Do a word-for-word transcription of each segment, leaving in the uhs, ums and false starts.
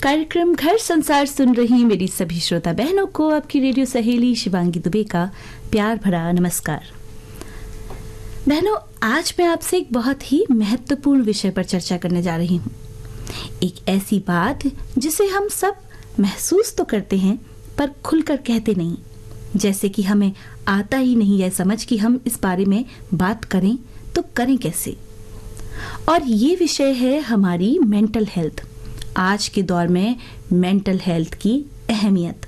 कार्यक्रम घर संसार सुन रही मेरी सभी श्रोता बहनों को आपकी रेडियो सहेली शिवांगी दुबे का प्यार भरा नमस्कार। बहनों, आज मैं आपसे एक बहुत ही महत्वपूर्ण विषय पर चर्चा करने जा रही हूँ। एक ऐसी बात जिसे हम सब महसूस तो करते हैं पर खुलकर कहते नहीं, जैसे कि हमें आता ही नहीं यह समझ कि हम इस बारे में बात करें तो करें कैसे। और ये विषय है हमारी मेंटल हेल्थ। आज के दौर में मेंटल हेल्थ की अहमियत।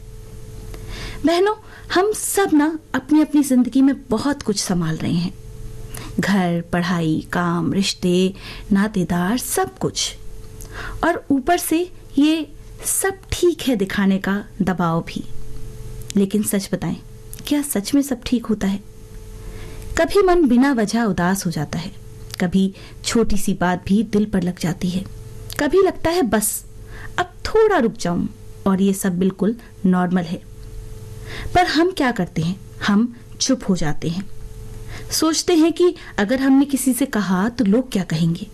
बहनों, हम सब ना अपनी अपनी जिंदगी में बहुत कुछ संभाल रहे हैं। घर, पढ़ाई, काम, रिश्ते, नातेदार, सब कुछ। और ऊपर से ये सब ठीक है दिखाने का दबाव भी। लेकिन सच बताएं, क्या सच में सब ठीक होता है? कभी मन बिना वजह उदास हो जाता है, कभी छोटी सी बात भी दिल पर लग जाती है, कभी लगता है बस अब थोड़ा रुक जाऊं, और ये सब बिल्कुल नॉर्मल है। पर हम क्या करते हैं? हम चुप हो जाते हैं। सोचते हैं कि अगर हमने किसी से कहा तो लोग क्या कहेंगे।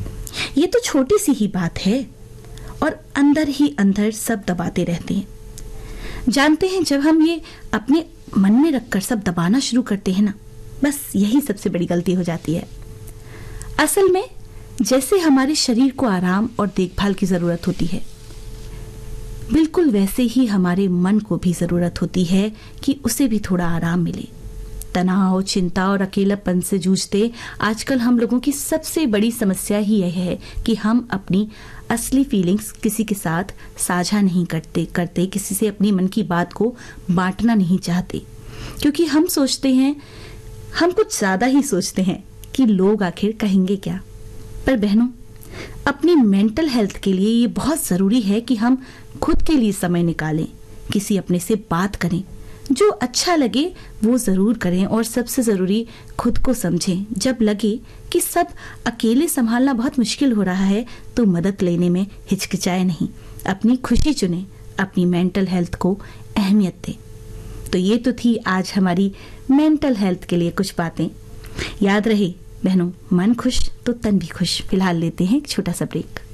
ये तो छोटी सी ही बात है, और अंदर ही अंदर सब दबाते रहते हैं। जानते हैं, जब हम ये अपने मन में रखकर सब दबाना शुरू करते हैं ना, बस यही सबसे बड़ी गलती हो जाती है। असल में जैसे हमारे शरीर को आराम और देखभाल की जरूरत होती है, बिल्कुल वैसे ही हमारे मन को भी जरूरत होती है कि उसे भी थोड़ा आराम मिले। तनाव, चिंता और अकेलापन से जूझते आजकल हम लोगों की सबसे बड़ी समस्या ही यह है कि हम अपनी असली फीलिंग्स किसी के साथ साझा नहीं करते करते किसी से अपनी मन की बात को बांटना नहीं चाहते, क्योंकि हम सोचते हैं, हम कुछ ज्यादा ही सोचते हैं कि लोग आखिर कहेंगे क्या। पर बहनों, अपनी मेंटल हेल्थ के लिए ये बहुत जरूरी है कि हम खुद के लिए समय निकालें, किसी अपने से बात करें, जो अच्छा लगे वो जरूर करें, और सबसे जरूरी खुद को समझें। जब लगे कि सब अकेले संभालना बहुत मुश्किल हो रहा है तो मदद लेने में हिचकिचाए नहीं, अपनी खुशी चुनें, अपनी मेंटल हेल्थ को अहमियत दें। तो ये तो थी आज हमारी मेंटल हेल्थ के लिए कुछ बातें। याद रहे बहनों, मन खुश तो तन भी खुश। फिलहाल लेते हैं एक छोटा सा ब्रेक।